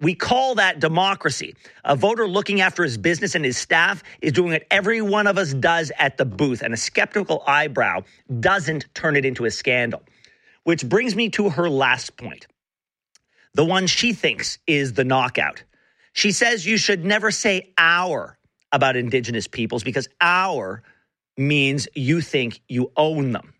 We call that democracy. A voter looking after his business and his staff is doing what every one of us does at the booth, and a skeptical eyebrow doesn't turn it into a scandal. Which brings me to her last point, the one she thinks is the knockout. She says you should never say our about Indigenous peoples because our means you think you own them.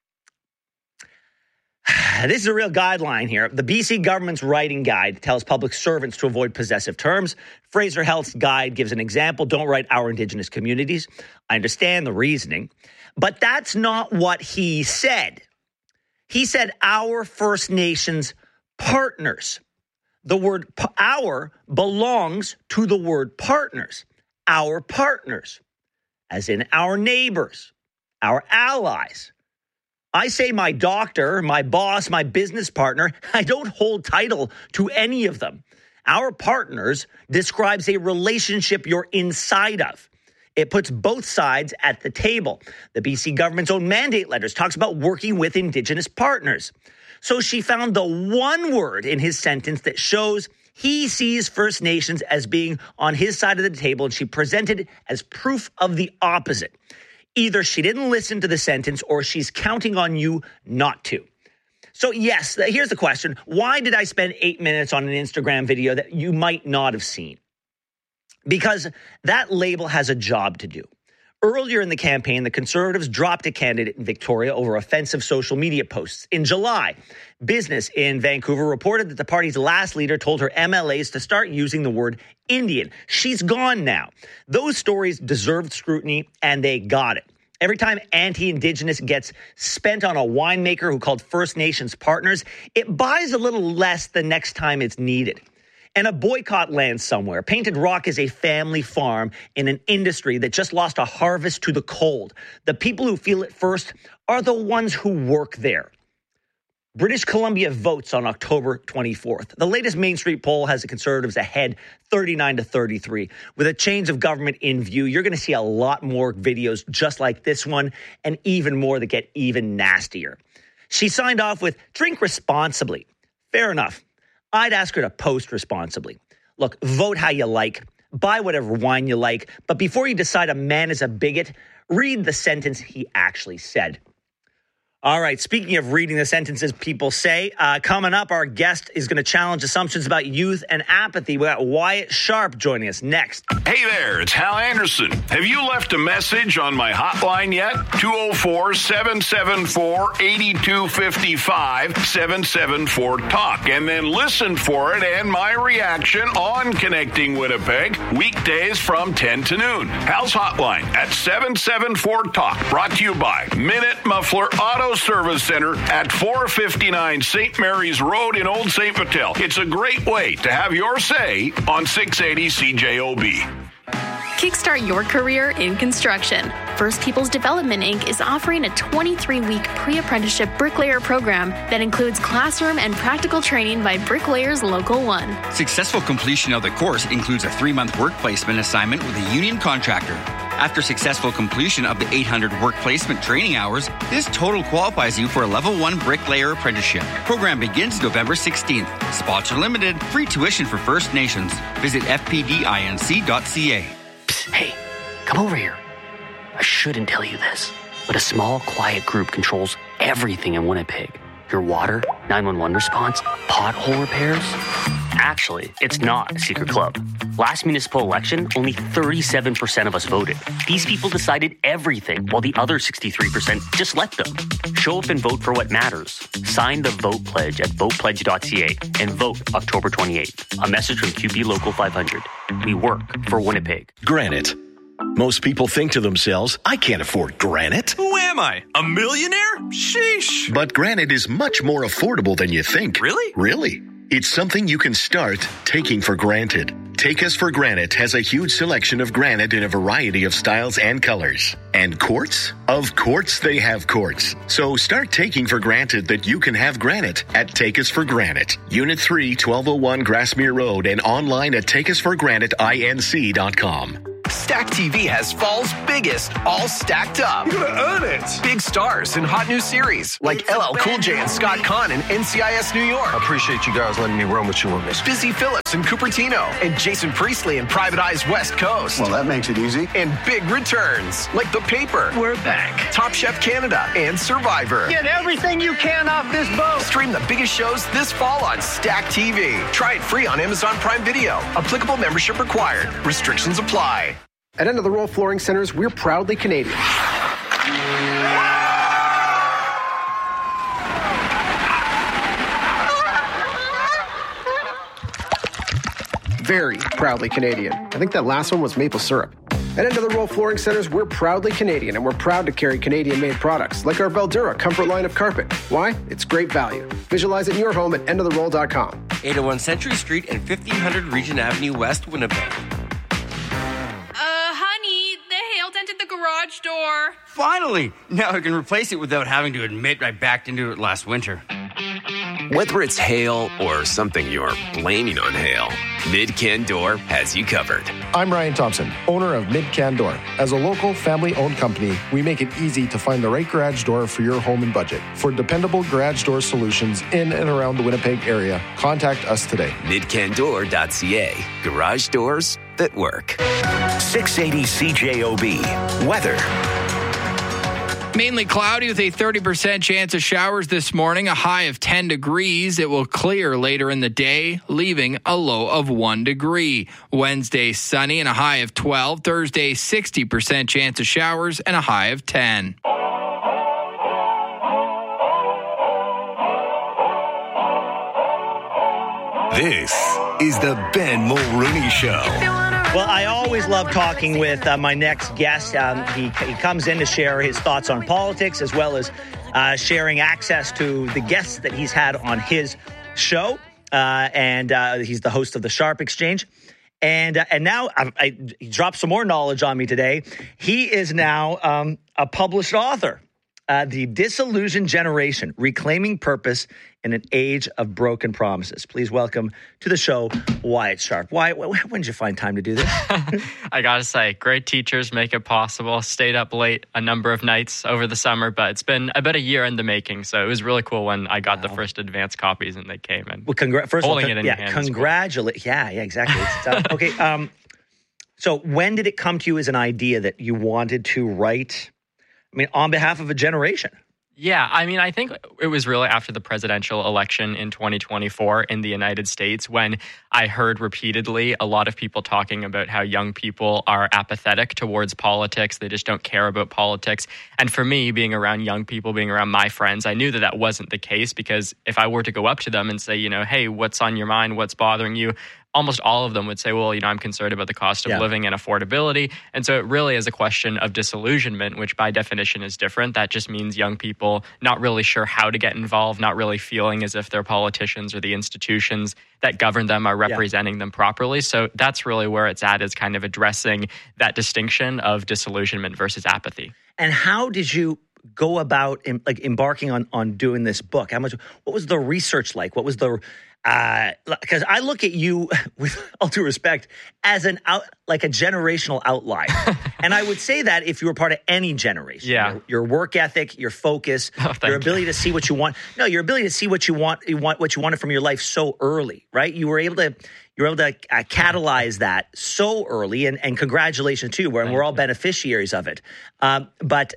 This is a real guideline here. The BC government's writing guide tells public servants to avoid possessive terms. Fraser Health's guide gives an example. Don't write our Indigenous communities. I understand the reasoning, but that's not what he said. He said our First Nations partners. The word our belongs to the word partners. Our partners, as in our neighbors, our allies. I say my doctor, my boss, my business partner. I don't hold title to any of them. Our partners describes a relationship you're inside of. It puts both sides at the table. The BC government's own mandate letters talks about working with Indigenous partners. So she found the one word in his sentence that shows he sees First Nations as being on his side of the table, and she presented it as proof of the opposite. Either she didn't listen to the sentence or she's counting on you not to. So yes, here's the question. Why did I spend 8 minutes on an Instagram video that you might not have seen? Because that label has a job to do. Earlier in the campaign, the Conservatives dropped a candidate in Victoria over offensive social media posts. In July, Business in Vancouver reported that the party's last leader told her MLAs to start using the word Indian. She's gone now. Those stories deserved scrutiny, and they got it. Every time anti-Indigenous gets spent on a winemaker who called First Nations partners, it buys a little less the next time it's needed. And a boycott lands somewhere. Painted Rock is a family farm in an industry that just lost a harvest to the cold. The people who feel it first are the ones who work there. British Columbia votes on October 24th. The latest Main Street poll has the Conservatives ahead 39-33. With a change of government in view, you're going to see a lot more videos just like this one and even more that get even nastier. She signed off with drink responsibly. Fair enough. I'd ask her to post responsibly. Look, vote how you like, buy whatever wine you like, but before you decide a man is a bigot, read the sentence he actually said. All right, speaking of reading the sentences people say, coming up, our guest is going to challenge assumptions about youth and apathy. We got Wyatt Sharp joining us next. Hey there, it's Hal Anderson. Have you left a message on my hotline yet? 204-774-8255, 774-TALK. And then listen for it and my reaction on Connecting Winnipeg, weekdays from 10 to noon. Hal's hotline at 774-TALK, brought to you by Minute Muffler Auto Service Center at 459 St. Mary's Road in Old St. Vital. It's a great way to have your say on 680 CJOB. Kickstart your career in construction. First Peoples Development, Inc. is offering a 23-week pre-apprenticeship bricklayer program that includes classroom and practical training by Bricklayers Local 1. Successful completion of the course includes a 3-month work placement assignment with a union contractor. After successful completion of the 800 work placement training hours, this total qualifies you for a Level 1 bricklayer apprenticeship. Program begins November 16th. Spots are limited. Free tuition for First Nations. Visit fpdinc.ca. Hey, come over here. I shouldn't tell you this, but a small, quiet group controls everything in Winnipeg. Your water, 911 response, pothole repairs. Actually, it's not a secret club. Last municipal election, only 37% of us voted. These people decided everything, while the other 63% just let them. Show up and vote for what matters. Sign the Vote Pledge at votepledge.ca and vote October 28th. A message from QP Local 500. We work for Winnipeg. Granite. Most people think to themselves, I can't afford granite. Who am I? A millionaire? Sheesh. But granite is much more affordable than you think. Really? Really. It's something you can start taking for granted. Take Us for Granite has a huge selection of granite in a variety of styles and colors. And quartz? Of course they have quartz. So start taking for granted that you can have granite at Take Us for Granite. Unit 3, 1201 Grassmere Road, and online at takeusforgraniteinc.com. Stack TV has fall's biggest, all stacked up. You're gonna earn it. Big stars in hot new series like LL Cool J and Scott Conn in NCIS New York. I appreciate you guys letting me run with you on this. Busy Phillips in Cupertino and Jason Priestley in Private Eye's West Coast. Well, that makes it easy. And big returns like The Paper. We're back. Top Chef Canada and Survivor. Get everything you can off this boat. Stream the biggest shows this fall on Stack TV. Try it free on Amazon Prime Video. Applicable membership required. Restrictions apply. At End of the Roll Flooring Centers, we're proudly Canadian. Very proudly Canadian. I think that last one was maple syrup. At End of the Roll Flooring Centers, we're proudly Canadian, and we're proud to carry Canadian-made products like our Veldura Comfort line of carpet. Why? It's great value. Visualize it in your home at endoftheroll.com. 801 Century Street and 1500 Regent Avenue West, Winnipeg. Honey, the hail dented the garage door. Finally! Now I can replace it without having to admit I backed into it last winter. Whether it's hail or something you're blaming on hail, Mid-Can Door has you covered. I'm Ryan Thompson, owner of Mid-Can Door. As a local, family-owned company, we make it easy to find the right garage door for your home and budget. For dependable garage door solutions in and around the Winnipeg area, contact us today. MidCanDoor.ca. Garage doors that work. 680 CJOB. Weather. Mainly cloudy with a 30% chance of showers this morning, a high of 10 degrees. It will clear later in the day, leaving a low of 1 degree. Wednesday, sunny and a high of 12. Thursday, 60% chance of showers and a high of 10. This is the Ben Mulrooney Show. Well, I always love talking with my next guest. He comes in to share his thoughts on politics as well as sharing access to the guests that he's had on his show. And he's the host of the Sharp Exchange. And now he dropped some more knowledge on me today. He is now a published author. The Disillusioned Generation, Reclaiming Purpose in an Age of Broken Promises. Please welcome to the show, Wyatt Sharp. Wyatt, when did you find time to do this? I gotta say, great teachers make it possible. Stayed up late a number of nights over the summer, but it's been about a year in the making, so it was really cool when I got the first advanced copies and they came in. Well, first holding of all, it in your hands. Congratulations. Yeah, exactly. Okay, so when did it come to you as an idea that you wanted to write, on behalf of a generation? Yeah, I think it was really after the presidential election in 2024 in the United States when I heard repeatedly a lot of people talking about how young people are apathetic towards politics. They just don't care about politics. And for me, being around young people, being around my friends, I knew that that wasn't the case, because if I were to go up to them and say, hey, what's on your mind? What's bothering you? Almost all of them would say, well, I'm concerned about the cost of living and affordability. And so it really is a question of disillusionment, which by definition is different. That just means young people not really sure how to get involved, not really feeling as if their politicians or the institutions that govern them are representing them properly. So that's really where it's at, is kind of addressing that distinction of disillusionment versus apathy. And how did you go about embarking on doing this book? What was the research like? What was the... because I look at you, with all due respect, as a generational outlier. And I would say that if you were part of any generation. Yeah. Your work ethic, your focus, your ability to see what you want. No, your ability to see what you wanted from your life so early, right? You were able to catalyze that so early, and congratulations to you. We're all beneficiaries of it. But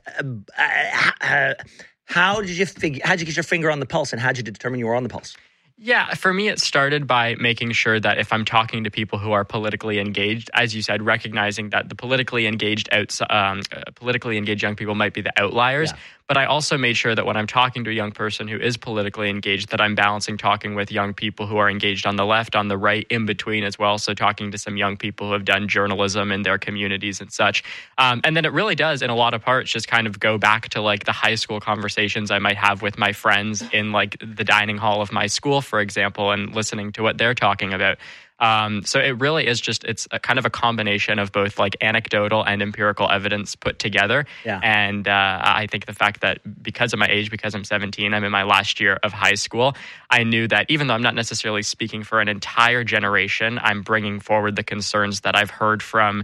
how did you get your finger on the pulse, and how did you determine you were on the pulse? Yeah, for me, it started by making sure that if I'm talking to people who are politically engaged, as you said, recognizing that the politically engaged young people might be the outliers. Yeah. But I also made sure that when I'm talking to a young person who is politically engaged, that I'm balancing talking with young people who are engaged on the left, on the right, in between as well. So talking to some young people who have done journalism in their communities and such. And then it really does, in a lot of parts, just kind of go back to the high school conversations I might have with my friends in the dining hall of my school, for example, and listening to what they're talking about. So it really is it's a kind of a combination of both anecdotal and empirical evidence put together. Yeah. And I think the fact that because of my age, because I'm 17, I'm in my last year of high school, I knew that even though I'm not necessarily speaking for an entire generation, I'm bringing forward the concerns that I've heard from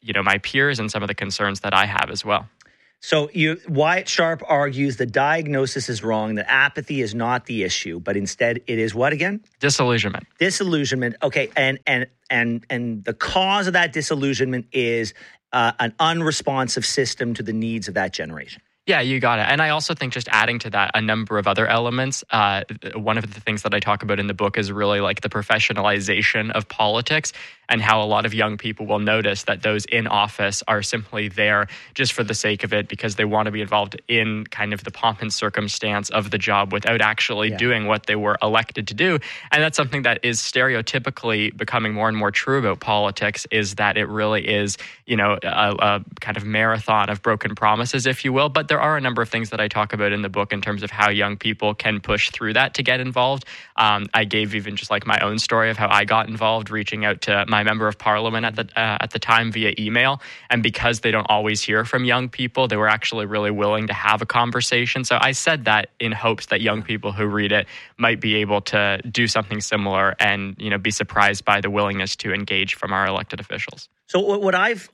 my peers and some of the concerns that I have as well. So Wyatt Sharp argues the diagnosis is wrong, that apathy is not the issue, but instead it is what again? Disillusionment. Disillusionment. Okay, and the cause of that disillusionment is an unresponsive system to the needs of that generation. Yeah, you got it. And I also think just adding to that a number of other elements. One of the things that I talk about in the book is really like the professionalization of politics and how a lot of young people will notice that those in office are simply there just for the sake of it because they want to be involved in kind of the pomp and circumstance of the job without actually doing what they were elected to do. And that's something that is stereotypically becoming more and more true about politics, is that it really is, a kind of marathon of broken promises, if you will. But there are a number of things that I talk about in the book in terms of how young people can push through that to get involved. I gave even just like my own story of how I got involved, reaching out to my member of parliament at the time via email. And because they don't always hear from young people, they were actually really willing to have a conversation. So I said that in hopes that young people who read it might be able to do something similar and, be surprised by the willingness to engage from our elected officials. So what I've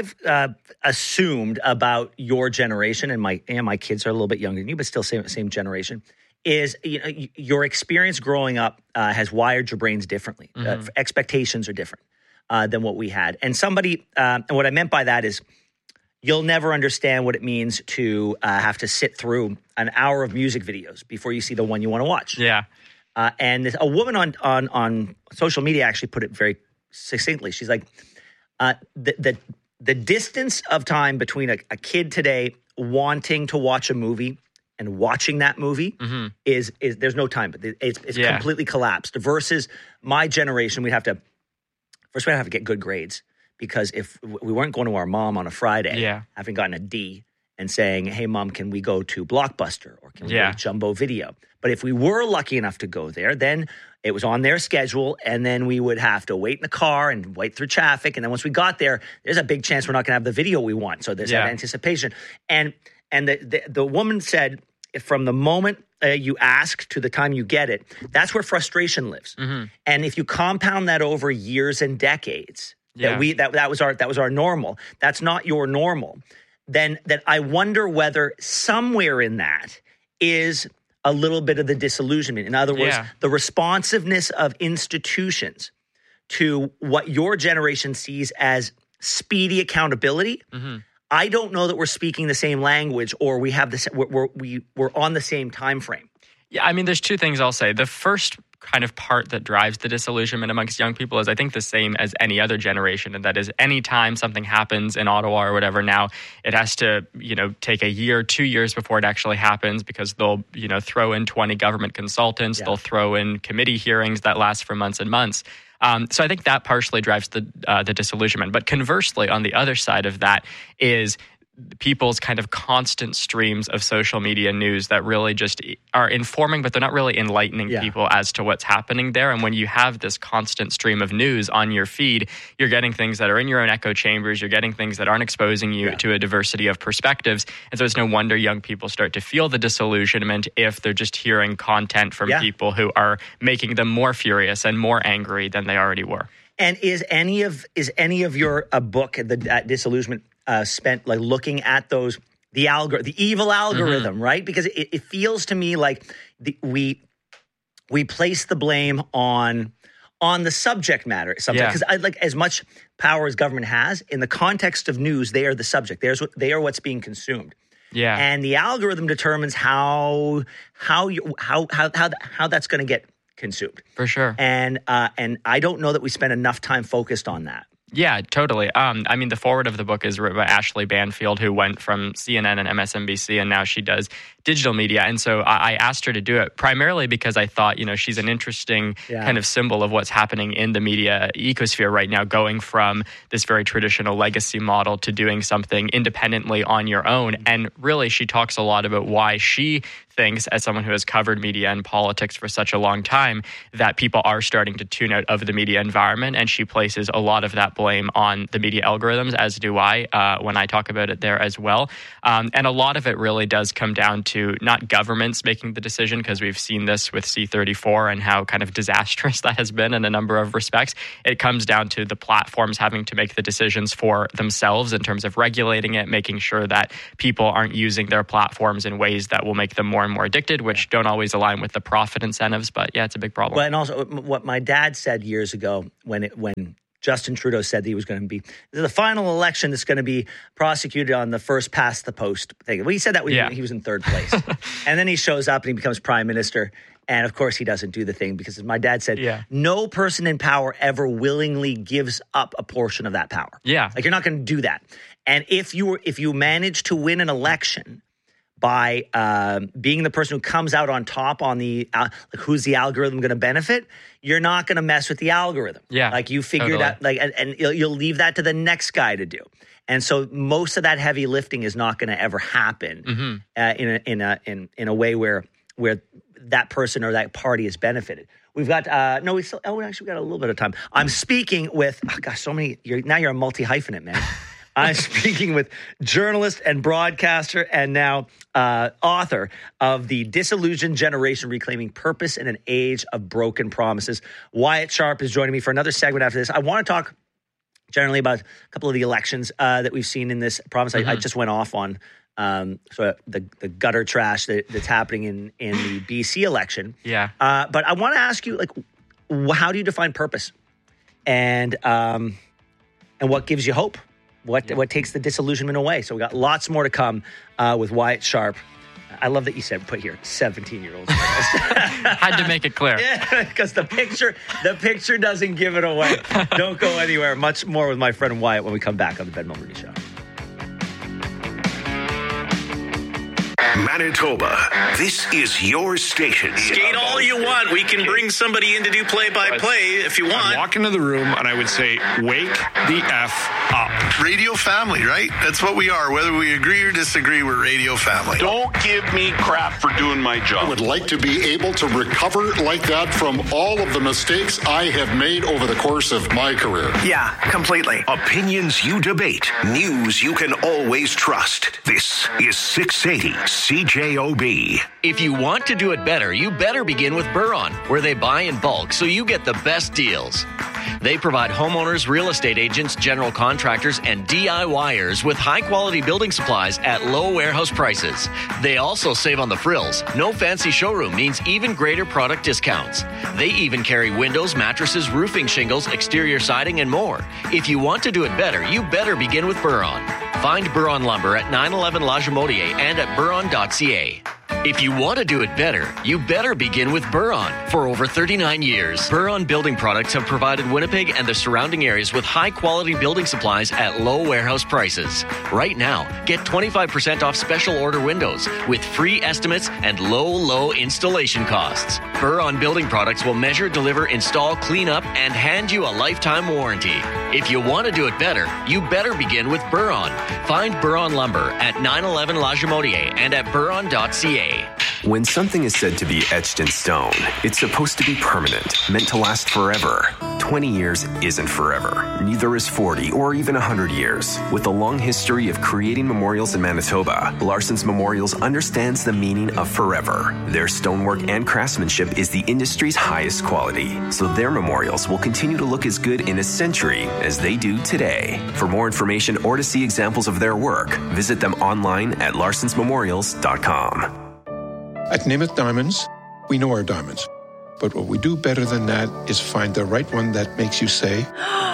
assumed about your generation, and my kids are a little bit younger than you, but still same generation, is your experience growing up has wired your brains differently. Mm-hmm. Expectations are different than what we had. And and what I meant by that is you'll never understand what it means to have to sit through an hour of music videos before you see the one you want to watch. Yeah. And a woman on social media actually put it very succinctly. She's like, the distance of time between a kid today wanting to watch a movie and watching that movie is there's no time, but it's completely collapsed. Versus my generation, we'd have to get good grades, because if we weren't going to our mom on a Friday, having gotten a D, and saying, "Hey, Mom, can we go to Blockbuster or can we go to Jumbo Video?" But if we were lucky enough to go there, then it was on their schedule, and then we would have to wait in the car and wait through traffic. And then once we got there, there's a big chance we're not going to have the video we want. So there's that anticipation. And the woman said, from the moment you ask to the time you get it, that's where frustration lives. Mm-hmm. And if you compound that over years and decades, that was our normal. That's not your normal. Then I wonder whether somewhere in that is a little bit of the disillusionment. In other words, the responsiveness of institutions to what your generation sees as speedy accountability. Mm-hmm. I don't know that we're speaking the same language, or we have this. We're on the same time frame. Yeah, I mean, there's two things I'll say. The first kind of part that drives the disillusionment amongst young people is, I think, the same as any other generation, and that is anytime something happens in Ottawa or whatever now, it has to, take a year, 2 years before it actually happens, because they'll, throw in 20 government consultants, they'll throw in committee hearings that last for months and months. So I think that partially drives the disillusionment. But conversely, on the other side of that is people's kind of constant streams of social media news that really just are informing, but they're not really enlightening people as to what's happening there. And when you have this constant stream of news on your feed, you're getting things that are in your own echo chambers. You're getting things that aren't exposing you to a diversity of perspectives. And so it's no wonder young people start to feel the disillusionment if they're just hearing content from people who are making them more furious and more angry than they already were. And is any of your book, the disillusionment, spent like looking at the evil algorithm, right? Because it feels to me like we place the blame on the subject matter sometimes. Because like as much power as government has in the context of news, they are the subject. They are what's being consumed. Yeah, and the algorithm determines how that's going to get consumed. For sure. And I don't know that we spend enough time focused on that. Yeah, totally. I mean, the foreword of the book is written by Ashley Banfield, who went from CNN and MSNBC, and now she does digital media. And so I asked her to do it primarily because I thought, she's an interesting kind of symbol of what's happening in the media ecosphere right now, going from this very traditional legacy model to doing something independently on your own. And really, she talks a lot about why she thinks, as someone who has covered media and politics for such a long time, that people are starting to tune out of the media environment. And she places a lot of that that blame on the media algorithms, as do I when I talk about it there as well. And a lot of it really does come down to not governments making the decision, because we've seen this with C34 and how kind of disastrous that has been in a number of respects. It comes down to the platforms having to make the decisions for themselves in terms of regulating it, making sure that people aren't using their platforms in ways that will make them more and more addicted, which don't always align with the profit incentives. But yeah, it's a big problem. Well, and also what my dad said years ago when Justin Trudeau said that he was going to be the final election that's going to be prosecuted on the first past the post thing. Well, he said that he was in third place. And then he shows up and he becomes prime minister. And of course, he doesn't do the thing because, as my dad said, no person in power ever willingly gives up a portion of that power. Yeah. Like, you're not going to do that. And if you manage to win an election by being the person who comes out on top on the who's the algorithm going to benefit, you're not going to mess with the algorithm. Yeah, like you figured out, and you'll leave that to the next guy to do. And so most of that heavy lifting is not going to ever happen in a way where that person or that party is benefited. We've got we got a little bit of time. I'm speaking with so many. You're a multi-hyphenate, man. I'm speaking with journalist and broadcaster and now author of The Disillusioned Generation, Reclaiming Purpose in an Age of Broken Promises. Wyatt Sharp is joining me for another segment after this. I want to talk generally about a couple of the elections that we've seen in this province. I just went off on the gutter trash that's happening in the BC election. Yeah. But I want to ask you, how do you define purpose? And what gives you hope? What takes the disillusionment away? So we got lots more to come with Wyatt Sharp. I love that you said put here 17-year-olds. Had to make it clear. Yeah, because the picture doesn't give it away. Don't go anywhere. Much more with my friend Wyatt when we come back on the Ben Mulroney Show. Manitoba, this is your station. Skate all you want. We can bring somebody in to do play-by-play if you want. I'd walk into the room and I would say, wake the F up. Radio family, right? That's what we are. Whether we agree or disagree, we're radio family. Don't give me crap for doing my job. I would like to be able to recover like that from all of the mistakes I have made over the course of my career. Yeah, completely. Opinions you debate. News you can always trust. This is 680 CJOB. If you want to do it better, you better begin with Buron, where they buy in bulk so you get the best deals. They provide homeowners, real estate agents, general contractors, and DIYers with high-quality building supplies at low warehouse prices. They also save on the frills. No fancy showroom means even greater product discounts. They even carry windows, mattresses, roofing shingles, exterior siding, and more. If you want to do it better, you better begin with Buron. Find Buron Lumber at 911 La Jamotier and at buron.ca. If you want to do it better, you better begin with Buron. For over 39 years, Buron Building Products have provided Winnipeg and the surrounding areas with high-quality building supplies at low warehouse prices. Right now, get 25% off special order windows with free estimates and low installation costs. Buron Building Products will measure, deliver, install, clean up, and hand you a lifetime warranty. If you want to do it better, you better begin with Buron. Find Buron Lumber at 911 La Jamotier and at buron.ca. When something is said to be etched in stone, it's supposed to be permanent, meant to last forever. 20 years isn't forever. Neither is 40 or even 100 years. With a long history of creating memorials in Manitoba, Larson's Memorials understands the meaning of forever. Their stonework and craftsmanship is the industry's highest quality, so their memorials will continue to look as good in a century as they do today. For more information or to see examples of their work, visit them online at larsonsmemorials.com. At Namath Diamonds, we know our diamonds. But what we do better than that is find the right one that makes you say,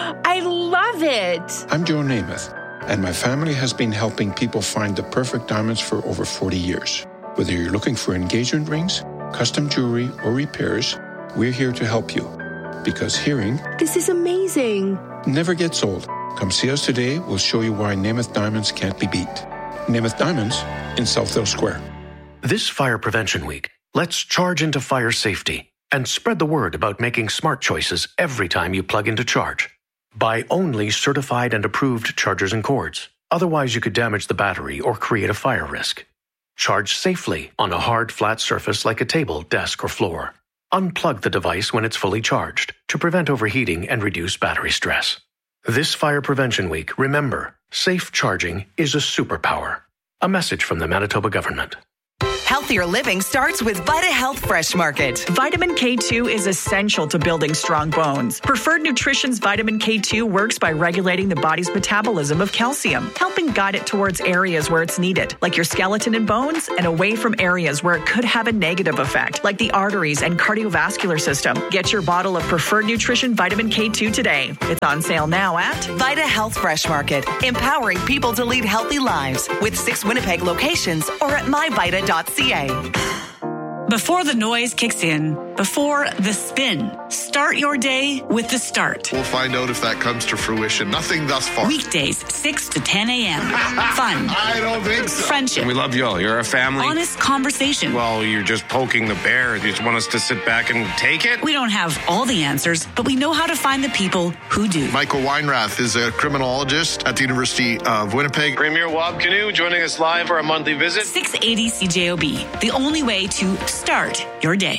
I love it. I'm Joe Namath, and my family has been helping people find the perfect diamonds for over 40 years. Whether you're looking for engagement rings, custom jewelry, or repairs, we're here to help you. Because hearing, this is amazing, never gets old. Come see us today. We'll show you why Namath Diamonds can't be beat. Namath Diamonds in Southdale Square. This Fire Prevention Week, let's charge into fire safety and spread the word about making smart choices every time you plug into charge. Buy only certified and approved chargers and cords. Otherwise, you could damage the battery or create a fire risk. Charge safely on a hard, flat surface like a table, desk, or floor. Unplug the device when it's fully charged to prevent overheating and reduce battery stress. This Fire Prevention Week, remember, safe charging is a superpower. A message from the Manitoba government. Healthier living starts with VitaHealth Fresh Market. Vitamin K2 is essential to building strong bones. Preferred Nutrition's vitamin K2 works by regulating the body's metabolism of calcium, helping guide it towards areas where it's needed, like your skeleton and bones, and away from areas where it could have a negative effect, like the arteries and cardiovascular system. Get your bottle of Preferred Nutrition vitamin K2 today. It's on sale now at VitaHealth Fresh Market, empowering people to lead healthy lives with 6 Winnipeg locations or at myvita.ca. Before the noise kicks in, before the spin, start your day with The Start. We'll find out if that comes to fruition. Nothing thus far. Weekdays, 6 to 10 a.m. Fun. I don't think so. Friendship. We love you all. You're a family. Honest conversation. Well, you're just poking the bear. You just want us to sit back and take it? We don't have all the answers, but we know how to find the people who do. Michael Weinrath is a criminologist at the University of Winnipeg. Premier Wab Canoe joining us live for a monthly visit. 680 CJOB, the only way to start your day.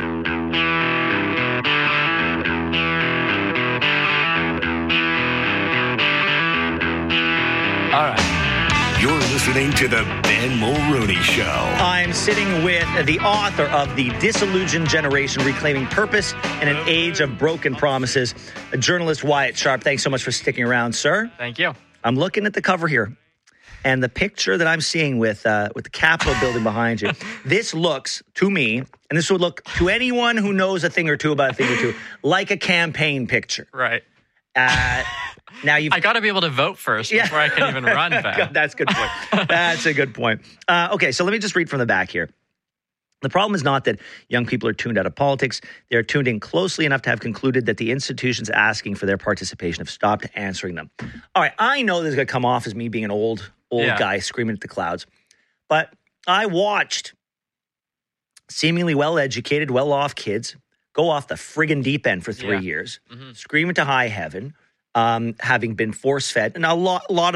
All right. You're listening to the Ben Mulroney Show. I'm sitting with the author of The Disillusioned Generation, Reclaiming Purpose in an Age of Broken Promises, journalist Wyatt Sharp. Thanks so much for sticking around, sir. Thank you. I'm looking at the cover here, and the picture that I'm seeing with the Capitol building behind you, this looks to me, and this would look to anyone who knows a thing or two about a thing or two, like a campaign picture. Right. Now I got to be able to vote first before I can even run back. That's a good point. That's a good point. Okay, so let me just read from the back here. The problem is not that young people are tuned out of politics. They are tuned in closely enough to have concluded that the institutions asking for their participation have stopped answering them. All right, I know this is going to come off as me being an old guy screaming at the clouds, but I watched seemingly well-educated, well-off kids go off the friggin' deep end for 3 years, screaming to high heaven, having been force-fed, and a lot of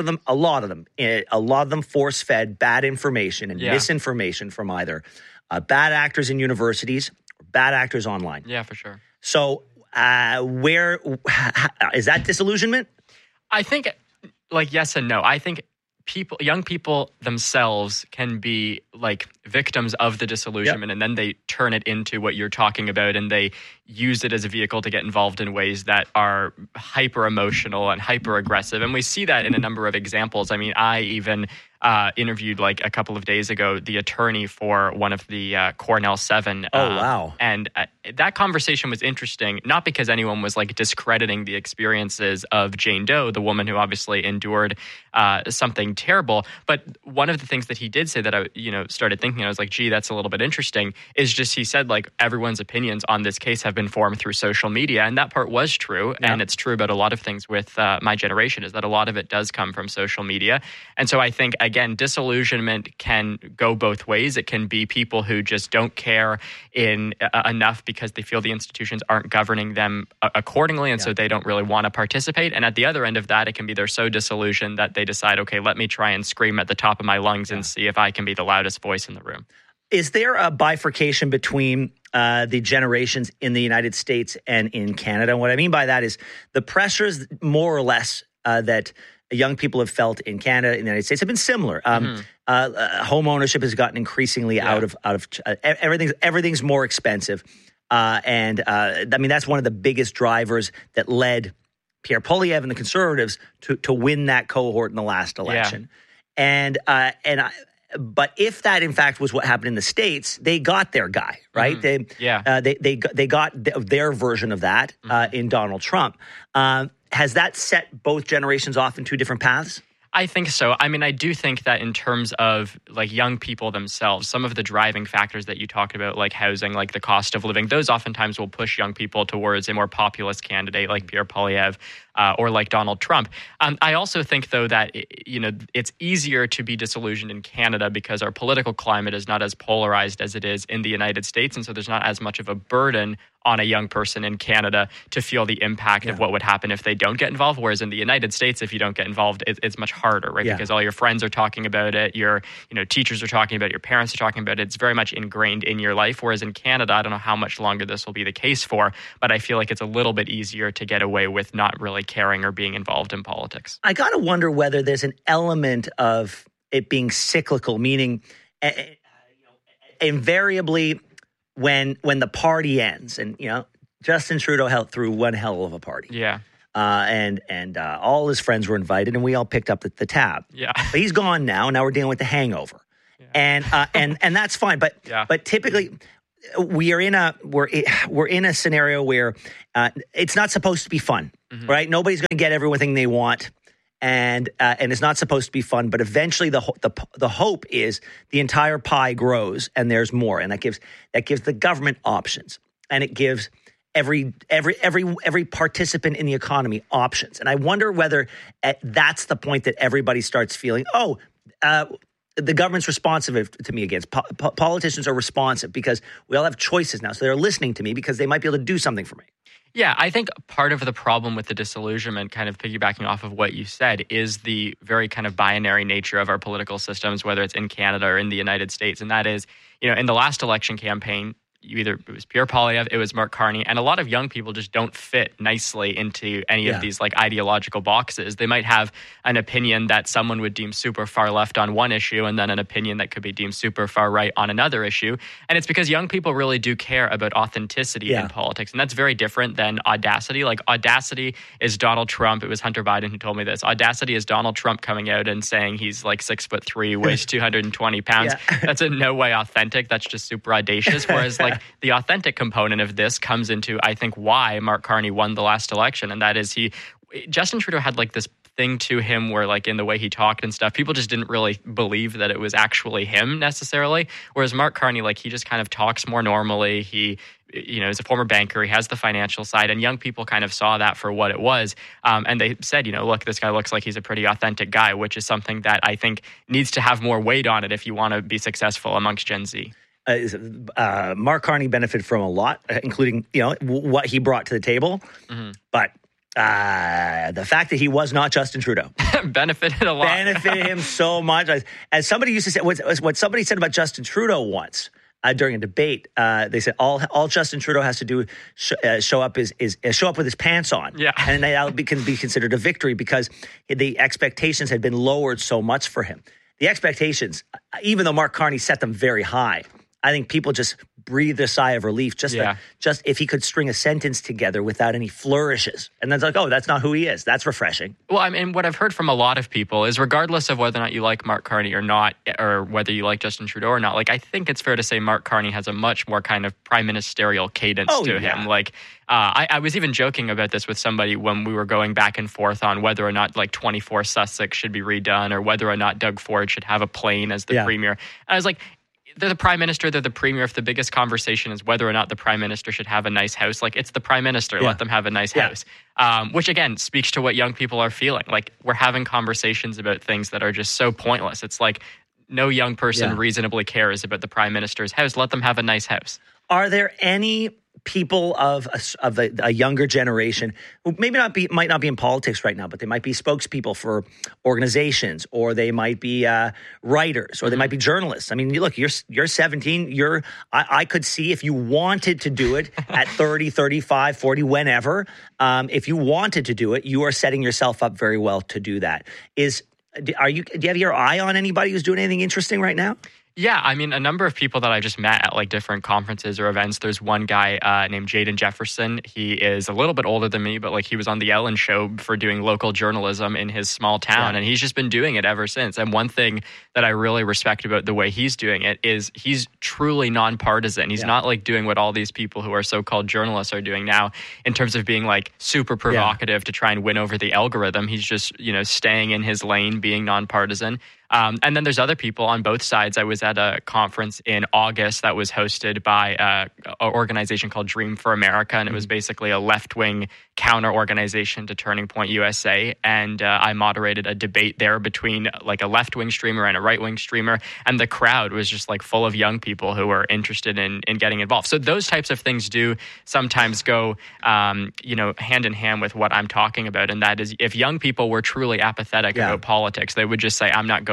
them force-fed bad information and misinformation from either bad actors in universities or bad actors online. Yeah, for sure. So where is that disillusionment? I think, yes and no. I think young people themselves can be like victims of the disillusionment, and then they turn it into what you're talking about, and they use it as a vehicle to get involved in ways that are hyper emotional and hyper aggressive. And we see that in a number of examples. I mean, I even interviewed a couple of days ago the attorney for one of the Cornell 7. Oh, wow. And that conversation was interesting, not because anyone was discrediting the experiences of Jane Doe, the woman who obviously endured something terrible. But one of the things that he did say that I started thinking, I was like, gee, that's a little bit interesting, is just he said everyone's opinions on this case have been formed through social media. And that part was true. Yeah. And it's true about a lot of things with my generation, is that a lot of it does come from social media. And so I think, again, disillusionment can go both ways. It can be people who just don't care enough because they feel the institutions aren't governing them accordingly, and so they don't really want to participate. And at the other end of that, it can be they're so disillusioned that they decide, okay, let me try and scream at the top of my lungs and see if I can be the loudest voice in the room. Is there a bifurcation between the generations in the United States and in Canada? And what I mean by that is the pressures, more or less, that young people have felt in Canada, in the United States, have been similar. Home ownership has gotten increasingly out of everything's more expensive, and I mean that's one of the biggest drivers that led Pierre Poilievre and the Conservatives to win that cohort in the last election. But if that in fact was what happened in the States, they got their guy, right? They got their version of that in Donald Trump. Has that set both generations off in two different paths? I think so. I mean, I do think that in terms of young people themselves, some of the driving factors that you talked about, like housing, like the cost of living, those oftentimes will push young people towards a more populist candidate like Pierre Poilievre or like Donald Trump. I also think, though, that it's easier to be disillusioned in Canada because our political climate is not as polarized as it is in the United States, and so there's not as much of a burden on a young person in Canada to feel the impact of what would happen if they don't get involved. Whereas in the United States, if you don't get involved, it's much harder, right? Because all your friends are talking about it, your teachers are talking about it, your parents are talking about it. It's very much ingrained in your life. Whereas in Canada, I don't know how much longer this will be the case for, but I feel like it's a little bit easier to get away with not really caring or being involved in politics. I got to wonder whether there's an element of it being cyclical, meaning invariably when the party ends, and Justin Trudeau threw one hell of a party. Yeah. And all his friends were invited, and we all picked up the tab. Yeah. But he's gone now. Now we're dealing with the hangover, and that's fine. But typically, we're in a scenario where it's not supposed to be fun, right? Nobody's going to get everything they want, and it's not supposed to be fun. But eventually, the hope is the entire pie grows, and there's more, and that gives the government options, and it gives every participant in the economy options. And I wonder whether that's the point that everybody starts feeling, the government's responsive to me again. Politicians are responsive because we all have choices now. So they're listening to me because they might be able to do something for me. Yeah, I think part of the problem with the disillusionment, kind of piggybacking off of what you said, is the very kind of binary nature of our political systems, whether it's in Canada or in the United States. And that is, in the last election campaign, it was Pierre Poilievre, it was Mark Carney, and a lot of young people just don't fit nicely into any of these ideological boxes. They might have an opinion that someone would deem super far left on one issue, and then an opinion that could be deemed super far right on another issue. And it's because young people really do care about authenticity in politics, and that's very different than audacity. Like, audacity is Donald Trump. It was Hunter Biden who told me this. Audacity is Donald Trump coming out and saying he's 6'3", weighs 220 pounds. That's in no way authentic. That's just super audacious. Whereas the authentic component of this comes into, I think, why Mark Carney won the last election. And that is Justin Trudeau had this thing to him where in the way he talked and stuff, people just didn't really believe that it was actually him necessarily. Whereas Mark Carney, he just kind of talks more normally. He, is a former banker. He has the financial side, and young people kind of saw that for what it was. And they said, look, this guy looks like he's a pretty authentic guy, which is something that I think needs to have more weight on it if you want to be successful amongst Gen Z. Mark Carney benefited from a lot, including what he brought to the table. Mm-hmm. But the fact that he was not Justin Trudeau benefited a lot. Benefited him so much. As somebody used to say, what somebody said about Justin Trudeau once during a debate, they said all Justin Trudeau has to do show up with his pants on. Yeah, and that can be considered a victory because the expectations had been lowered so much for him. The expectations, even though Mark Carney set them very high, I think people just breathed a sigh of relief just if he could string a sentence together without any flourishes. And then it's that's not who he is. That's refreshing. Well, I mean, what I've heard from a lot of people is regardless of whether or not you like Mark Carney or not, or whether you like Justin Trudeau or not, I think it's fair to say Mark Carney has a much more kind of prime ministerial cadence to him. I was even joking about this with somebody when we were going back and forth on whether or not 24 Sussex should be redone or whether or not Doug Ford should have a plane as the premier. And I was like, they're the prime minister, they're the premier. If the biggest conversation is whether or not the prime minister should have a nice house, it's the prime minister. Let them have a nice house. Which, again, speaks to what young people are feeling. We're having conversations about things that are just so pointless. It's no young person reasonably cares about the prime minister's house. Let them have a nice house. Are there any people of a younger generation who might not be in politics right now, but they might be spokespeople for organizations, or they might be writers, or they might be journalists? I mean, look, you're 17. I could see if you wanted to do it at 30, 35, 40, whenever. If you wanted to do it, you are setting yourself up very well to do that. Do you have your eye on anybody who's doing anything interesting right now? Yeah, I mean, a number of people that I just met at different conferences or events. There's one guy named Jaden Jefferson. He is a little bit older than me, but he was on the Ellen Show for doing local journalism in his small town, and he's just been doing it ever since. And one thing that I really respect about the way he's doing it is he's truly nonpartisan. He's not doing what all these people who are so-called journalists are doing now in terms of being super provocative to try and win over the algorithm. He's just staying in his lane, being nonpartisan. And then there's other people on both sides. I was at a conference in August that was hosted by an organization called Dream for America, and it was basically a left-wing counter-organization to Turning Point USA. And I moderated a debate there between a left-wing streamer and a right-wing streamer, and the crowd was just full of young people who were interested in getting involved. So those types of things do sometimes go hand in hand with what I'm talking about, and that is if young people were truly apathetic about politics, they would just say, I'm not going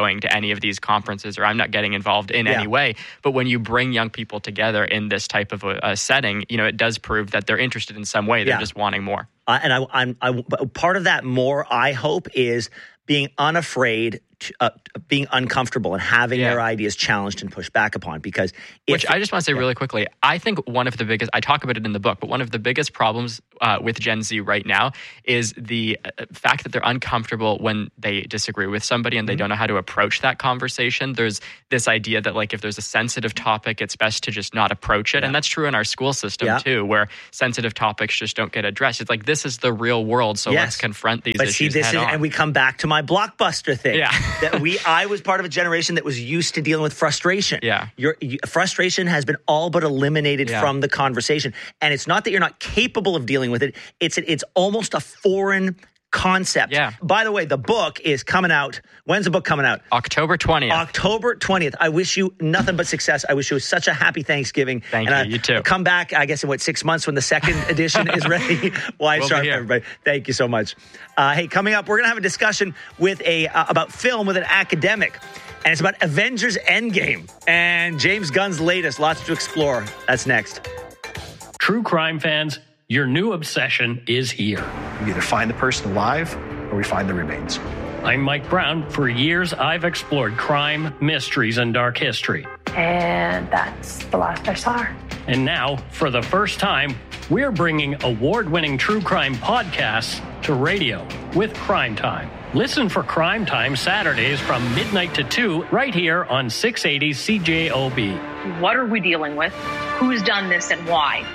going to any of these conferences, or I'm not getting involved in any way. But when you bring young people together in this type of a setting, it does prove that they're interested in some way. They're just wanting more. And I'm part of that more, I hope, is being unafraid, being uncomfortable, and having their ideas challenged and pushed back upon. Which I just want to say really quickly, I think one of the biggest, I talk about it in the book, but one of the biggest problems with Gen Z right now is the fact that they're uncomfortable when they disagree with somebody and they don't know how to approach that conversation. There's this idea that if there's a sensitive topic, it's best to just not approach it. And that's true in our school system too, where sensitive topics just don't get addressed. It's this is the real world, so let's confront these issues head on. And we come back to my Blockbuster thing. That I was part of a generation that was used to dealing with frustration. Frustration has been all but eliminated from the conversation. And it's not that you're not capable of dealing with it. It's almost a foreign concept. By the way, the book is coming out. When's the book coming out? October 20th. October 20th. I wish you nothing but success. I wish you such a happy Thanksgiving. Thank you. You too. Come back, I guess, in 6 months when the second edition is ready. Wyatt Sharp, everybody. Thank you so much. Hey, coming up, we're going to have a discussion with about film with an academic. And it's about Avengers Endgame and James Gunn's latest. Lots to explore. That's next. True crime fans, your new obsession is here. We either find the person alive or we find the remains. I'm Mike Brown. For years, I've explored crime, mysteries, and dark history. And that's the last I saw her. And now, for the first time, we're bringing award-winning true crime podcasts to radio with Crime Time. Listen for Crime Time Saturdays from midnight to 2 right here on 680 CJOB. What are we dealing with? Who's done this and why?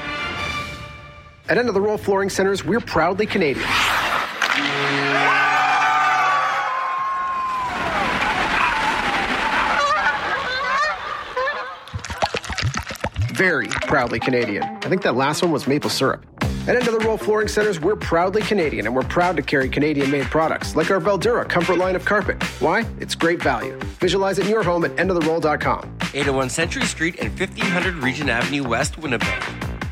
At End of the Roll Flooring Centers, we're proudly Canadian. Very proudly Canadian. I think that last one was maple syrup. At End of the Roll Flooring Centers, we're proudly Canadian, and we're proud to carry Canadian-made products, like our Veldura Comfort line of carpet. Why? It's great value. Visualize it in your home at endoftheroll.com. 801 Century Street and 1500 Regent Avenue West, Winnipeg.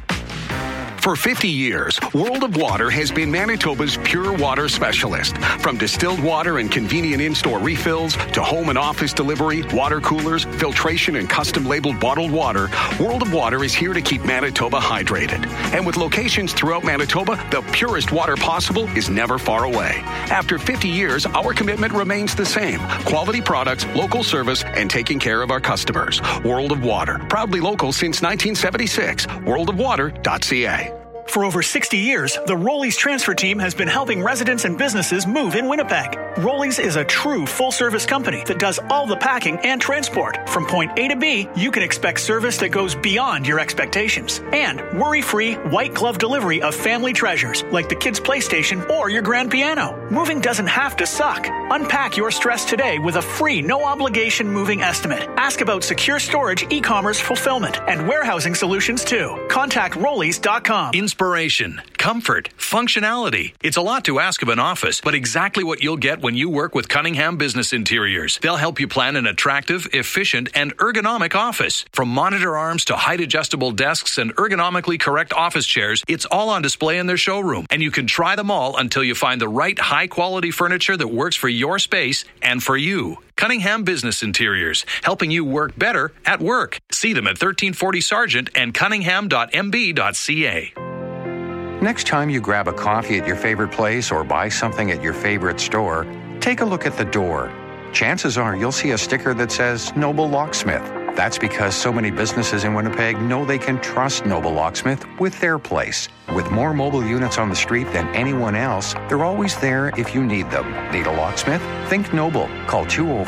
For 50 years, World of Water has been Manitoba's pure water specialist. From distilled water and convenient in-store refills to home and office delivery, water coolers, filtration, and custom-labeled bottled water, World of Water is here to keep Manitoba hydrated. And with locations throughout Manitoba, the purest water possible is never far away. After 50 years, our commitment remains the same. Quality products, local service, and taking care of our customers. World of Water, proudly local since 1976. worldofwater.ca. For over 60 years, the Rollies transfer team has been helping residents and businesses move in Winnipeg. Rollies is a true full-service company that does all the packing and transport. From point A to B, you can expect service that goes beyond your expectations. And worry-free, white-glove delivery of family treasures, like the kids' PlayStation or your grand piano. Moving doesn't have to suck. Unpack your stress today with a free, no-obligation moving estimate. Ask about secure storage, e-commerce fulfillment, and warehousing solutions, too. Contact Rollies.com. Inspiration, comfort, functionality. It's a lot to ask of an office, but exactly what you'll get when you work with Cunningham Business Interiors. They'll help you plan an attractive, efficient, and ergonomic office. From monitor arms to height-adjustable desks and ergonomically correct office chairs, it's all on display in their showroom, and you can try them all until you find the right high-quality furniture that works for your space and for you. Cunningham Business Interiors, helping you work better at work. See them at 1340 Sargent and cunningham.mb.ca. Next time you grab a coffee at your favorite place or buy something at your favorite store, take a look at the door. Chances are you'll see a sticker that says Noble Locksmith. That's because so many businesses in Winnipeg know they can trust Noble Locksmith with their place. With more mobile units on the street than anyone else, they're always there if you need them. Need a locksmith? Think Noble. Call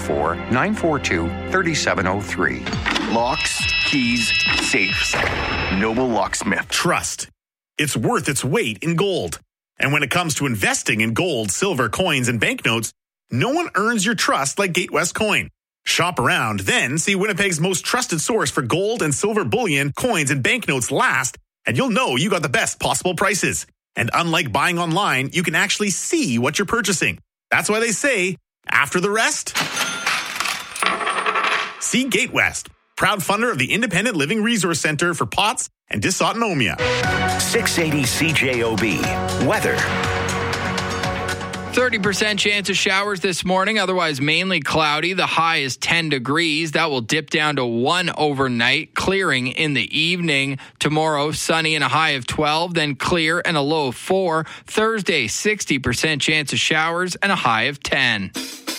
204-942-3703. Locks, keys, safes. Noble Locksmith. Trust. It's worth its weight in gold. And when it comes to investing in gold, silver, coins, and banknotes, no one earns your trust like Gatewest Coin. Shop around, then see Winnipeg's most trusted source for gold and silver bullion, coins, and banknotes last, and you'll know you got the best possible prices. And unlike buying online, you can actually see what you're purchasing. That's why they say, after the rest, see Gatewest, proud funder of the Independent Living Resource Center for POTS and dysautonomia. 680 CJOB. Weather. 30% chance of showers this morning, otherwise mainly cloudy. The high is 10 degrees. That will dip down to 1 overnight, clearing in the evening. Tomorrow, sunny and a high of 12, then clear and a low of 4. Thursday, 60% chance of showers and a high of 10.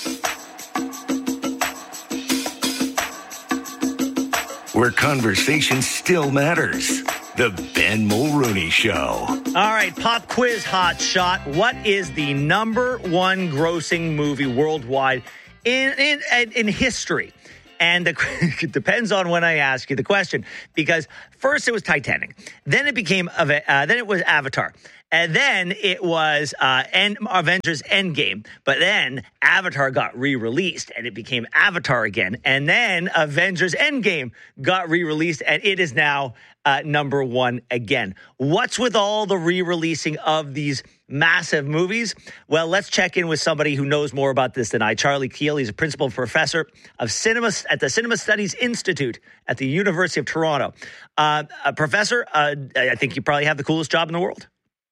Where conversation still matters. The Ben Mulrooney Show. All right, pop quiz hot shot. What is the number one grossing movie worldwide in history? And it depends on when I ask you the question, because first it was Titanic, then it was Avatar, and then it was Avengers Endgame. But then Avatar got re-released, and it became Avatar again. And then Avengers Endgame got re-released, and it is now number one again. What's with all the re-releasing of these massive movies? Well, let's check in with somebody who knows more about this than I. Charlie Keel, he's a principal professor of cinema at the Cinema Studies Institute at the University of Toronto. Professor, I think you probably have the coolest job in the world.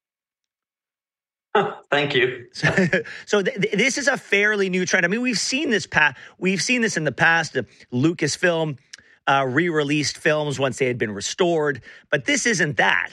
Thank you. So this is a fairly new trend. I mean, we've seen this in the past. Lucasfilm re-released films once they had been restored, but this isn't that.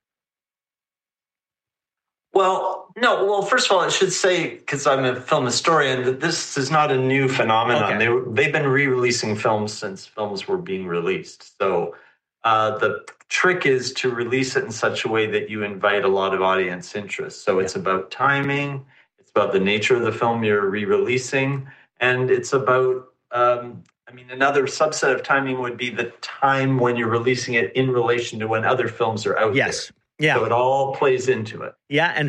Well, no. Well, first of all, I should say, because I'm a film historian, that this is not a new phenomenon. Okay. They've been re-releasing films since films were being released. So the trick is to release it in such a way that you invite a lot of audience interest. So it's about timing, it's about the nature of the film you're re-releasing, and it's about, another subset of timing would be the time when you're releasing it in relation to when other films are out there. Yeah. So it all plays into it. Yeah, and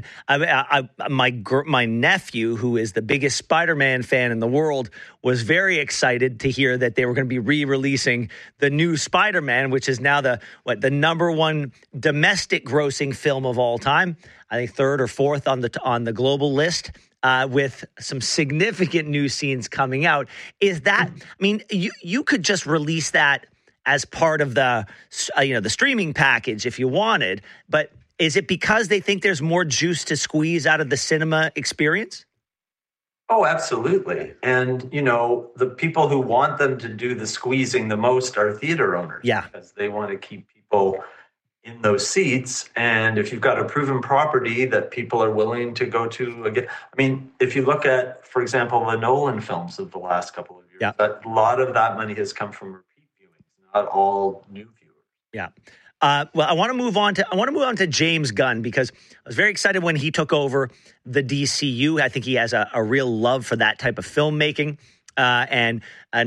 my nephew, who is the biggest Spider-Man fan in the world, was very excited to hear that they were going to be re-releasing the new Spider-Man, which is now the number one domestic grossing film of all time. I think third or fourth on the global list. With some significant new scenes coming out. Is that? I mean, you could just release that as part of the streaming package if you wanted, but is it because they think there's more juice to squeeze out of the cinema experience? Oh, absolutely. And, the people who want them to do the squeezing the most are theater owners. Yeah. Because they want to keep people in those seats. And if you've got a proven property that people are willing to go to again, I mean, if you look at, for example, the Nolan films of the last couple of years, a lot of that money has come from repeat viewings, not all new viewers. Yeah. Well, I want to move on to James Gunn, because I was very excited when he took over the DCU. I think he has a real love for that type of filmmaking, and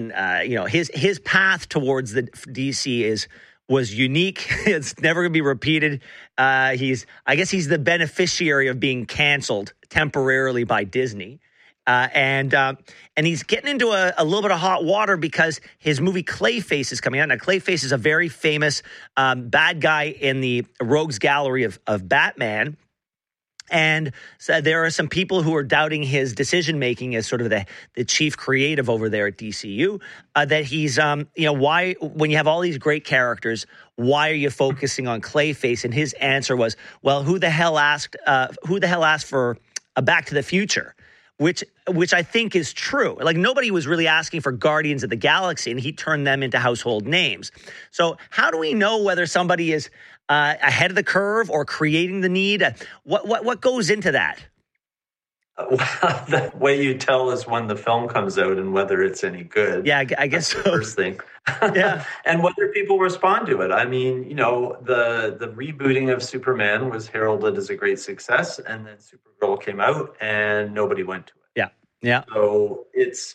his path towards the DC was unique. It's never going to be repeated. I guess he's the beneficiary of being canceled temporarily by Disney. And he's getting into a little bit of hot water because his movie Clayface is coming out. Now, Clayface is a very famous bad guy in the Rogues Gallery of Batman. And so there are some people who are doubting his decision-making as sort of the chief creative over there at DCU, that he's, why, when you have all these great characters, why are you focusing on Clayface? And his answer was, well, who the hell asked for a Back to the Future? Which I think is true. Like, nobody was really asking for Guardians of the Galaxy, and he turned them into household names. So how do we know whether somebody is ahead of the curve or creating the need? What goes into that? Well, the way you tell is when the film comes out and whether it's any good. Yeah, I guess so. The first thing. Yeah. And whether people respond to it. I mean, the rebooting of Superman was heralded as a great success, and then Supergirl came out and nobody went to it. Yeah. So it's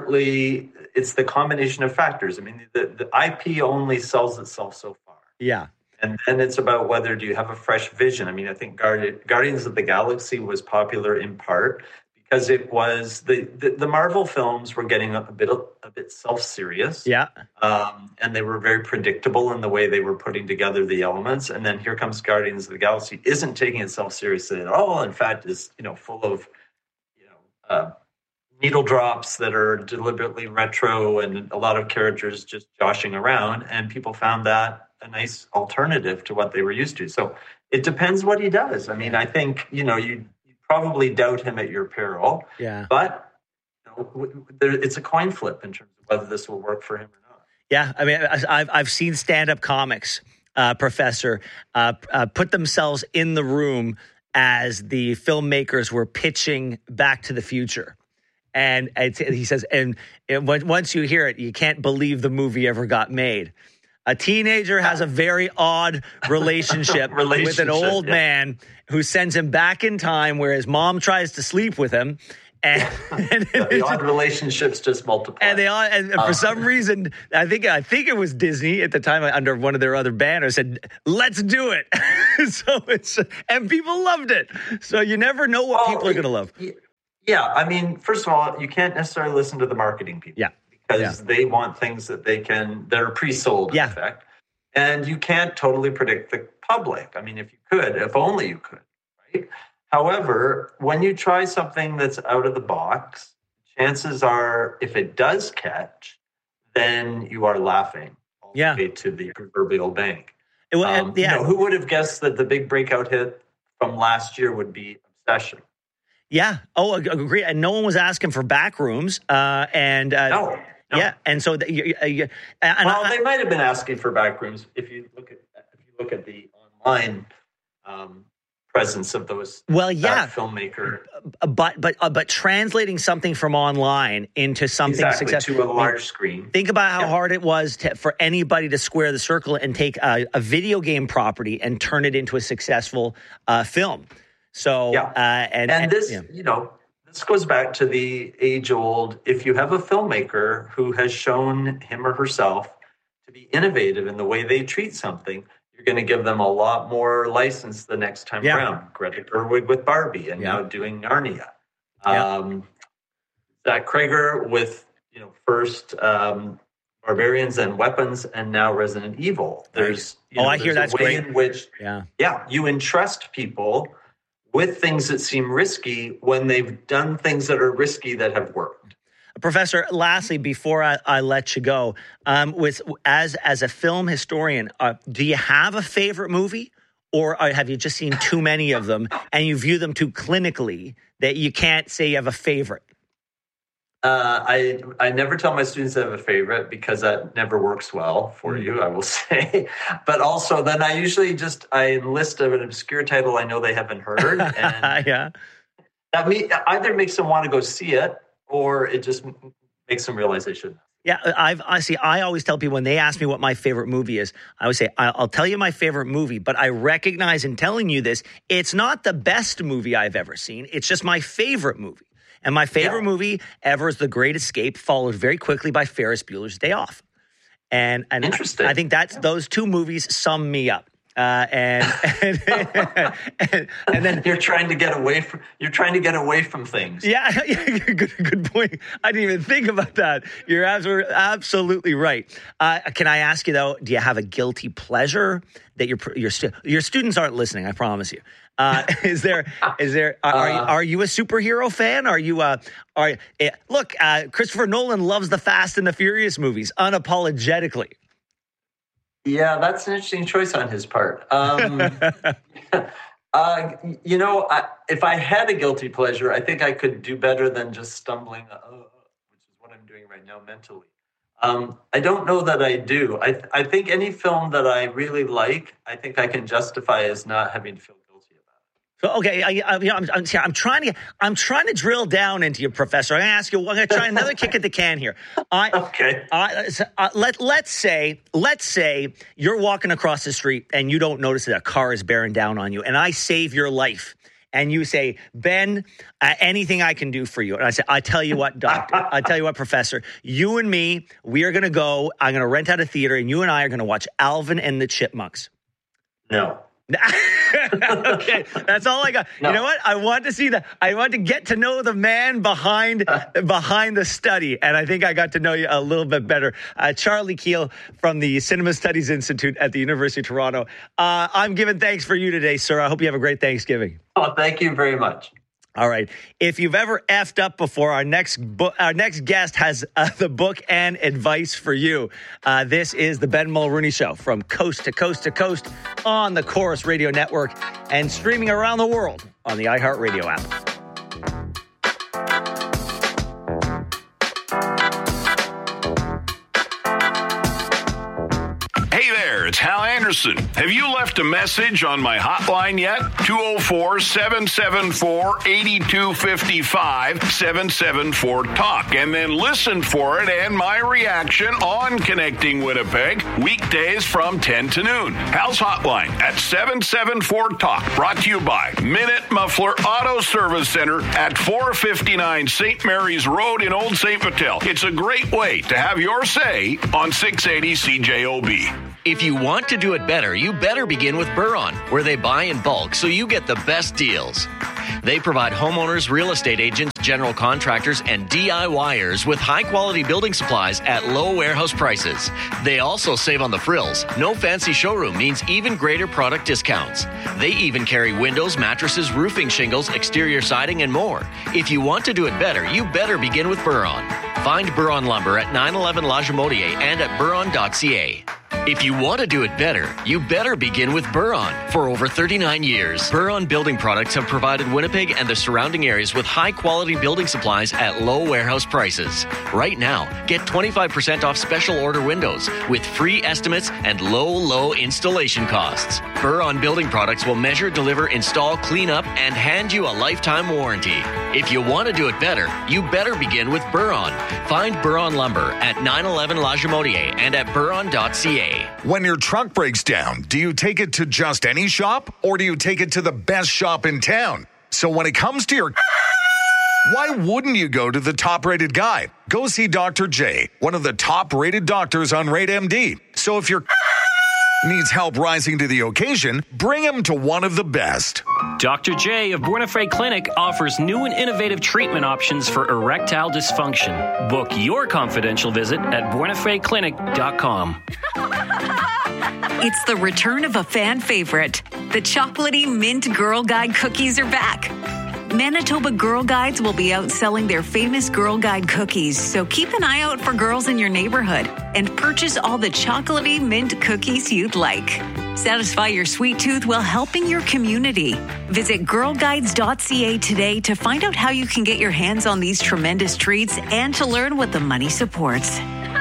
the combination of factors. I mean, the IP only sells itself so far. Yeah. And then it's about whether do you have a fresh vision. I mean, I think Guardians of the Galaxy was popular in part because it was the Marvel films were getting a bit self-serious. Yeah. And they were very predictable in the way they were putting together the elements. And then here comes Guardians of the Galaxy, isn't taking itself seriously at all. In fact, is full of needle drops that are deliberately retro and a lot of characters just joshing around. And people found that a nice alternative to what they were used to. So it depends what he does. I mean, I think, you'd probably doubt him at your peril. Yeah. But it's a coin flip in terms of whether this will work for him or not. Yeah, I mean, I've seen stand-up comics, Professor, put themselves in the room as the filmmakers were pitching Back to the Future. And he says, once you hear it, you can't believe the movie ever got made. A teenager has a very odd relationship with an old man who sends him back in time where his mom tries to sleep with him. And the odd relationships just multiply. And for some reason, I think it was Disney at the time under one of their other banners said, "Let's do it." And people loved it. So you never know what people are going to love. Yeah, I mean, first of all, you can't necessarily listen to the marketing people. Yeah. Because they want things that that are pre-sold in effect. And you can't totally predict the public. I mean, if only you could, right? However, when you try something that's out of the box, chances are, if it does catch, then you are laughing all the way to the proverbial bank. Who would have guessed that the big breakout hit from last year would be Obsession? Yeah. Oh, agree. And no one was asking for back rooms. No. Yeah, and so they might have been asking for back rooms if you look at the online presence of those. Filmmaker. But translating something from online into something successful to a large screen. Think about how hard it was for anybody to square the circle and take a video game property and turn it into a successful film. So This goes back to the age-old, if you have a filmmaker who has shown him or herself to be innovative in the way they treat something, you're going to give them a lot more license the next time around. Greta Gerwig with Barbie and now doing Narnia. Zach Krager with, first Barbarians and Weapons and now Resident Evil. There's I hear that's way great. In which, you entrust people with things that seem risky when they've done things that are risky that have worked. Professor, lastly, before I let you go, as a film historian, do you have a favorite movie, or have you just seen too many of them and you view them too clinically that you can't say you have a favorite? I never tell my students I have a favorite because that never works well for you, I will say. But also then I usually I enlist an obscure title I know they haven't heard. And that either makes them want to go see it or it just makes them realize they shouldn't. Yeah, I always tell people when they ask me what my favorite movie is, I always say, I'll tell you my favorite movie, but I recognize in telling you this, it's not the best movie I've ever seen. It's just my favorite movie. And my favorite movie ever is The Great Escape, followed very quickly by Ferris Bueller's Day Off. And interesting. I think those two movies sum me up. And then you're trying to get away from things. Yeah, good point. I didn't even think about that. You're absolutely right. Can I ask you though? Do you have a guilty pleasure that your students aren't listening? I promise you. Is there? Are you a superhero fan? Look, Christopher Nolan loves the Fast and the Furious movies unapologetically. Yeah, that's an interesting choice on his part. If I had a guilty pleasure, I think I could do better than just stumbling, which is what I'm doing right now mentally. I don't know that I do. I think any film that I really like, I think I can justify as not having to feel guilty about it. Okay, I'm trying to drill down into you, Professor. I'm going to ask you. I'm going to try another kick at the can here. Okay. Let's say you're walking across the street and you don't notice that a car is bearing down on you, and I save your life. And you say, Ben, anything I can do for you. And I say, I tell you what, doctor. I tell you what, professor. You and me, we are going to go. I'm going to rent out a theater, and you and I are going to watch Alvin and the Chipmunks. No. Okay, that's all I got. No. You know what? I want to see that. I want to get to know the man behind the study, and I think I got to know you a little bit better. Charlie Keel from the Cinema Studies Institute at the University of Toronto. I'm giving thanks for you today, sir. I hope you have a great Thanksgiving. Oh, thank you very much. All right. If you've ever effed up before, our next guest has the book and advice for you. This is the Ben Mulrooney Show from coast to coast to coast on the Chorus Radio Network and streaming around the world on the iHeartRadio app. Hey there, it's Hal Anderson. Have you left a message on my hotline yet? 204-774-8255, 774-TALK. And then listen for it and my reaction on Connecting Winnipeg, weekdays from 10 to noon. Hal's hotline at 774-TALK, brought to you by Minute Muffler Auto Service Center at 459 St. Mary's Road in Old St. Vital. It's a great way to have your say on 680 CJOB. If you want to do it better, you better begin with Buron, where they buy in bulk so you get the best deals. They provide homeowners, real estate agents, general contractors, and DIYers with high-quality building supplies at low warehouse prices. They also save on the frills. No fancy showroom means even greater product discounts. They even carry windows, mattresses, roofing shingles, exterior siding, and more. If you want to do it better, you better begin with Buron. Find Buron Lumber at 911 La Jamodier and at buron.ca. If you want to do it better, you better begin with Buron. For over 39 years, Buron Building Products have provided Winnipeg and the surrounding areas with high-quality building supplies at low warehouse prices. Right now, get 25% off special order windows with free estimates and low installation costs. Buron Building Products will measure, deliver, install, clean up, and hand you a lifetime warranty. If you want to do it better, you better begin with Buron. Find Buron Lumber at 911 La Jamodier and at buron.ca. When your truck breaks down, do you take it to just any shop or do you take it to the best shop in town? So when it comes to your why wouldn't you go to the top-rated guy? Go see Dr. J, one of the top-rated doctors on RateMD. So if your needs help rising to the occasion, bring him to one of the best. Dr. J of Buena Clinic offers new and innovative treatment options for erectile dysfunction. Book your confidential visit at buenafreclinic.com. It's the return of a fan favorite. The chocolatey mint Girl Guide cookies are back. Manitoba Girl Guides will be out selling their famous Girl Guide cookies, so keep an eye out for girls in your neighborhood and purchase all the chocolatey mint cookies you'd like. Satisfy your sweet tooth while helping your community. Visit girlguides.ca today to find out how you can get your hands on these tremendous treats and to learn what the money supports.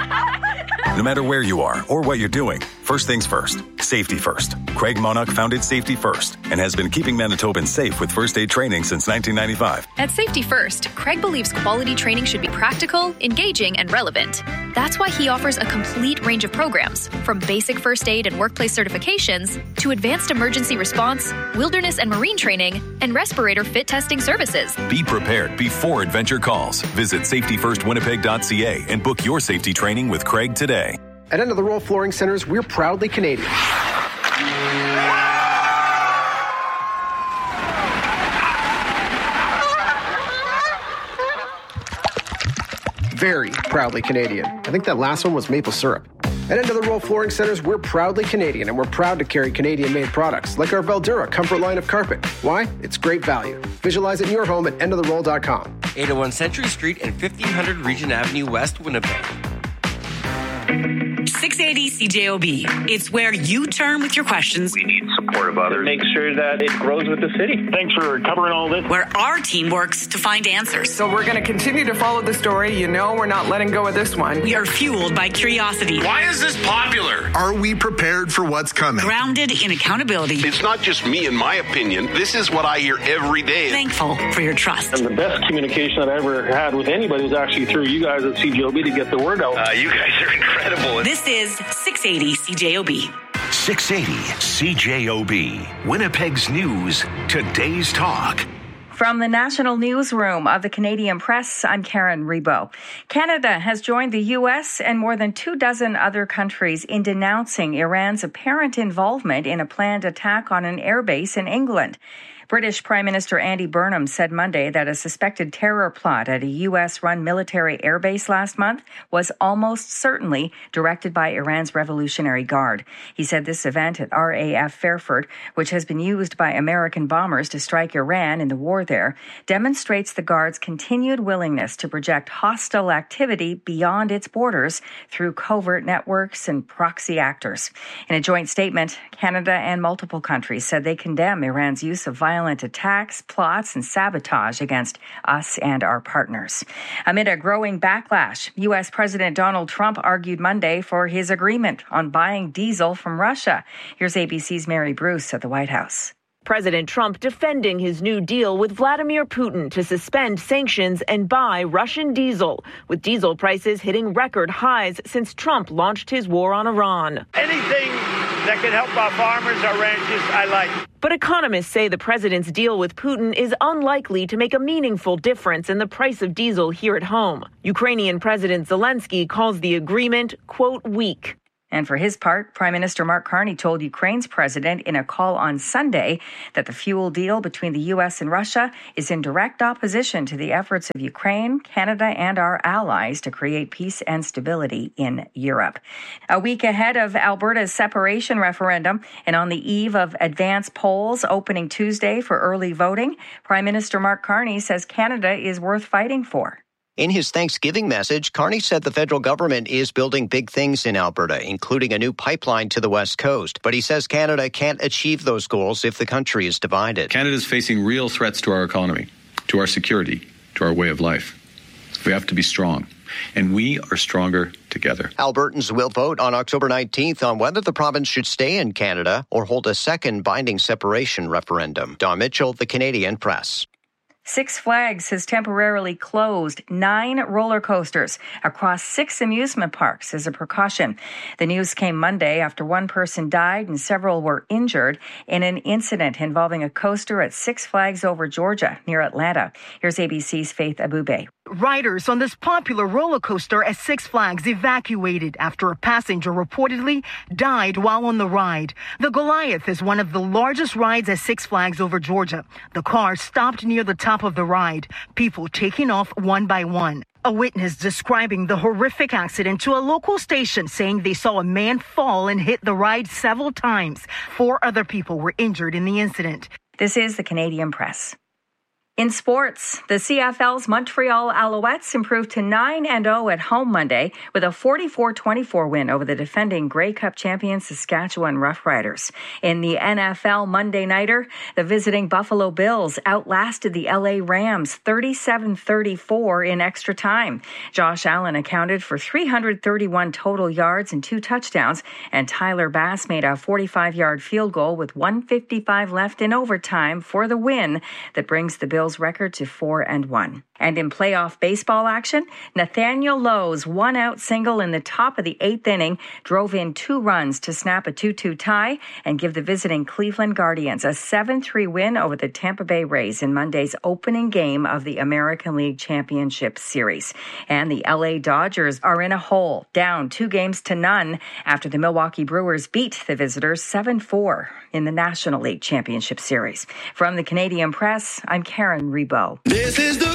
No matter where you are or what you're doing, first things first, safety first. Craig Monarch founded Safety First and has been keeping Manitobans safe with first aid training since 1995. At Safety First, Craig believes quality training should be practical, engaging, and relevant. That's why he offers a complete range of programs, from basic first aid and workplace certifications to advanced emergency response, wilderness and marine training, and respirator fit testing services. Be prepared before adventure calls. Visit safetyfirstwinnipeg.ca and book your safety training with Craig today. At End of the Road Flooring Centers, we're proudly Canadian. Very proudly Canadian. I think that last one was maple syrup. At End of the Road Flooring Centers, we're proudly Canadian, and we're proud to carry Canadian-made products like our Veldura Comfort line of carpet. Why? It's great value. Visualize it in your home at endoftheroll.com. 801 Century Street and 1500 Regent Avenue West, Winnipeg. 680 CJOB. It's where you turn with your questions. We need support of others. Make sure that it grows with the city. Thanks for covering all this. Where our team works to find answers. So we're going to continue to follow the story. You know we're not letting go of this one. We are fueled by curiosity. Why is this popular? Are we prepared for what's coming? Grounded in accountability. It's not just me and my opinion. This is what I hear every day. Thankful for your trust. And the best communication that I ever had with anybody was actually through you guys at CJOB to get the word out. You guys are incredible. This is 680 CJOB. 680 CJOB. Winnipeg's news, today's talk. From the National Newsroom of the Canadian Press, I'm Karen Rebo. Canada has joined the U.S. and more than 24 other countries in denouncing Iran's apparent involvement in a planned attack on an airbase in England. British Prime Minister Andy Burnham said Monday that a suspected terror plot at a U.S.-run military airbase last month was almost certainly directed by Iran's Revolutionary Guard. He said this event at RAF Fairford, which has been used by American bombers to strike Iran in the war there, demonstrates the Guard's continued willingness to project hostile activity beyond its borders through covert networks and proxy actors. In a joint statement, Canada and multiple countries said they condemn Iran's use of violence violent attacks, plots, and sabotage against us and our partners. Amid a growing backlash, U.S. President Donald Trump argued Monday for his agreement on buying diesel from Russia. Here's ABC's Mary Bruce at the White House. President Trump defending his new deal with Vladimir Putin to suspend sanctions and buy Russian diesel, with diesel prices hitting record highs since Trump launched his war on Iran. Anything that can help our farmers, our ranchers, I like. But economists say the president's deal with Putin is unlikely to make a meaningful difference in the price of diesel here at home. Ukrainian President Zelensky calls the agreement, quote, weak. And for his part, Prime Minister Mark Carney told Ukraine's president in a call on Sunday that the fuel deal between the U.S. and Russia is in direct opposition to the efforts of Ukraine, Canada, and our allies to create peace and stability in Europe. A week ahead of Alberta's separation referendum and on the eve of advance polls opening Tuesday for early voting, Prime Minister Mark Carney says Canada is worth fighting for. In his Thanksgiving message, Carney said the federal government is building big things in Alberta, including a new pipeline to the West Coast. But he says Canada can't achieve those goals if the country is divided. Canada is facing real threats to our economy, to our security, to our way of life. We have to be strong, and we are stronger together. Albertans will vote on October 19th on whether the province should stay in Canada or hold a second binding separation referendum. Don Mitchell, The Canadian Press. Six Flags has temporarily closed 9 roller coasters across 6 amusement parks as a precaution. The news came Monday after one person died and several were injured in an incident involving a coaster at Six Flags Over Georgia near Atlanta. Here's ABC's Faith Abube. Riders on this popular roller coaster at Six Flags evacuated after a passenger reportedly died while on the ride. The Goliath is one of the largest rides at Six Flags Over Georgia. The car stopped near the top of the ride, people taking off one by one. A witness describing the horrific accident to a local station, saying they saw a man fall and hit the ride several times. 4 other people were injured in the incident. This is the Canadian Press. In sports, the CFL's Montreal Alouettes improved to 9-0 at home Monday with a 44-24 win over the defending Grey Cup champion Saskatchewan Roughriders. In the NFL Monday Nighter, the visiting Buffalo Bills outlasted the LA Rams 37-34 in extra time. Josh Allen accounted for 331 total yards and 2 touchdowns, and Tyler Bass made a 45-yard field goal with 1:55 left in overtime for the win that brings the Bills record to 4-1. And in playoff baseball action, Nathaniel Lowe's one-out single in the top of the 8th inning drove in 2 runs to snap a 2-2 tie and give the visiting Cleveland Guardians a 7-3 win over the Tampa Bay Rays in Monday's opening game of the American League Championship Series. And the LA Dodgers are in a hole, down 2-0 after the Milwaukee Brewers beat the visitors 7-4 in the National League Championship Series. From the Canadian Press, I'm Karen Rebo. This is the